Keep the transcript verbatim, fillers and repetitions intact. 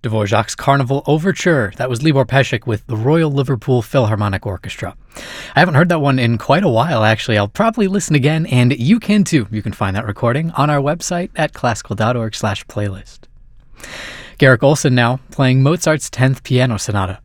Dvorak's Carnival Overture. That was Libor Pesik with the Royal Liverpool Philharmonic Orchestra. I haven't heard that one in quite a while, actually. I'll probably listen again, and you can too. You can find that recording on our website at classical.org slash playlist. Garrick Olson now, playing Mozart's tenth Piano Sonata.